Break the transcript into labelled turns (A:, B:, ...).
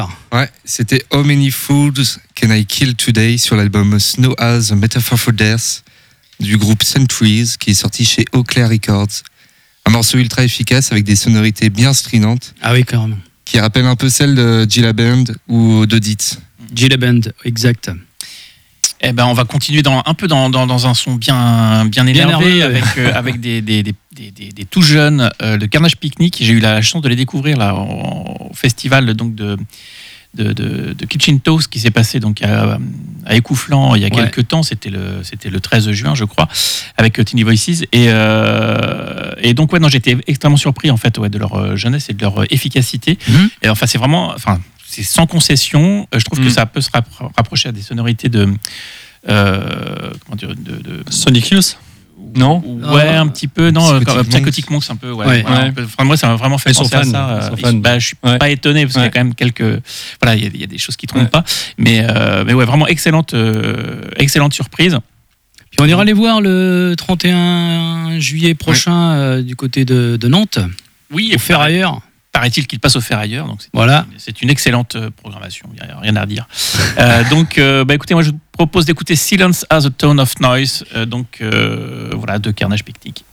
A: Ouais, c'était How Many Fools Can I Kill Today sur l'album Snow As a Metaphor for Death du groupe Centuries qui est sorti chez Eau Claire Records. Un morceau ultra efficace avec des sonorités bien stridentes.
B: Ah oui, carrément.
A: Qui rappellent un peu celles de Gilla Band ou d'Audit.
B: Gilla Band, exact.
C: Eh ben, on va continuer un peu dans un son bien énervé,
B: nerveux,
C: avec des tout jeunes, le Carnage Picnic. J'ai eu la chance de les découvrir là au festival donc de Kitchen Toast qui s'est passé donc à Écouflant il y a quelques temps. C'était le 13 juin, je crois, avec Tiny Voices. Et donc j'étais extrêmement surpris en fait de leur jeunesse et de leur efficacité. Et enfin c'est sans concession. Je trouve que ça peut se rapprocher à des sonorités de
D: Sonic Youth. Non.
C: Ouais, un petit peu. Non, Psychotic Monks, un peu. Enfin, moi, ça m'a vraiment fait penser à ça. Je suis pas étonné parce qu'il y a quand même il y a des choses qui trompent pas. Mais ouais, vraiment excellente surprise.
B: Puis on ira les voir le 31 juillet prochain du côté de Nantes.
C: Oui,
B: au Ferrailleur.
C: Paraît-il qu'il passe au Ferrailleur, donc c'est une excellente programmation, il n'y a rien à redire. Écoutez, moi je vous propose d'écouter Silence as a Tone of Noise, de Carnage Picnic.